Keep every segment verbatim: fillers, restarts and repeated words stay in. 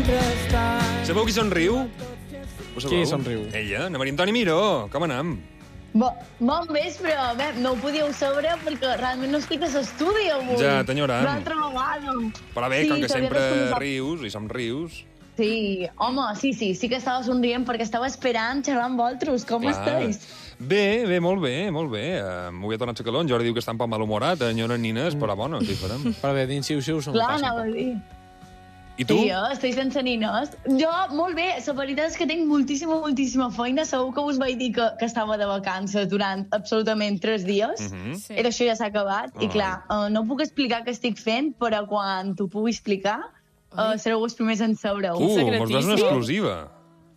Sabeu qui somriu? Qui somriu? Ella, na Maria Antònia Miró. Com anem? Bo, bon vespre. Bé, no ho podíeu saber perquè realment no estic a l'estudi avui. Ja, t'enyorem. Una altra vegada. Però bé, Sí, com que t'havia sempre descomptat. rius, i som rius... Sí, home, sí, sí, sí que estava somrient perquè estava esperant xerrar amb vosaltres. Com Clar. estàs? Bé, bé, molt bé, molt bé. Uh, M'ho havia tornat a calor. En Jordi diu que està un poc malhumorat, enyora nines, però bueno, què hi farem? Però bé, dins xiu-xiu som Clar, fàcil. anava a dir. I tu? Sí, jo estic sense nines. Jo, molt bé, la veritat és que tinc moltíssima, moltíssima feina. Segur que us vaig dir que, que estava de vacances durant absolutament tres dies. Uh -huh. Sí. I això ja s'ha acabat. Oh. I clar, uh, no puc explicar què estic fent, però quan t'ho pugui explicar, uh, sereu els primers en saber-ho. Uh, mos dones una exclusiva.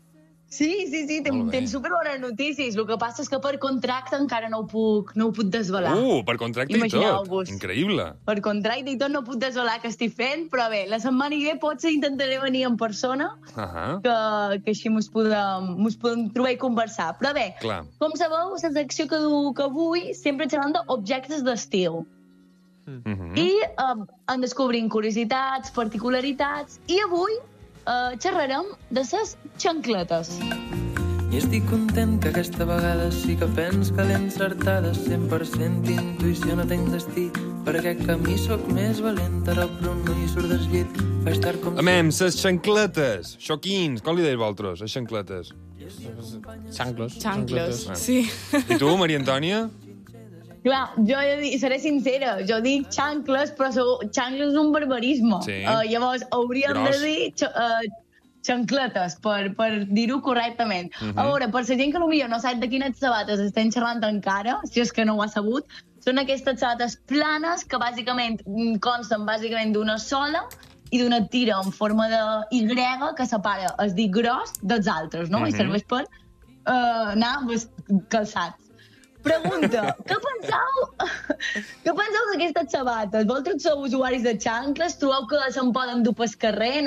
Sí, sí, sí, ten, Molt bé. tens superbones notícies. El que passa és que per contracte encara no ho puc, no ho puc desvelar. Uh, per contracte i tot. Imagineu-vos. Increïble. Per contracte i tot no puc desvelar què estic fent, però bé, la setmana que ve potser intentaré venir en persona, Uh -huh. que, que així mos podem, mos podem trobar i conversar. Però bé, Clar. com sabeu, la secció que duc avui sempre xerrant d'objectes d'estil. Uh -huh. I eh, en descobrim curiositats, particularitats, i avui eh, xerrarem de les xancletes. I estic content que aquesta vegada sí que pens que l'he encertada. cent per cent intuïció, no tenc destí. Per aquest camí sóc més valent, però no hi surt del llit. Faig tard com... Amem, ses xancletes. Xoquins, com li deis vosaltres, les xancletes? Xanclos. Xanclos, Ah. sí. I tu, Maria Antònia? Clar, jo he de dir, seré sincera, jo dic xancles, però segur, xancles és un barbarisme. Sí. Uh, llavors, hauríem Gros. de dir x- uh, xancletes, per, per dir-ho correctament. Mhm. A veure, per la gent que potser no sap de quines sabates estem xerrant encara, si és que no ho ha sabut, són aquestes sabates planes que bàsicament mm, consten bàsicament d'una sola i d'una tira en forma de Y que separa el dit gros dels altres, no? Mhm. I serveix per uh, anar pues, calçats. Pregunta, què penseu? Què penseu d'aquestes sabates? Vosaltres sou usuaris de xancles? Trobeu que se'n poden dur pel carrer?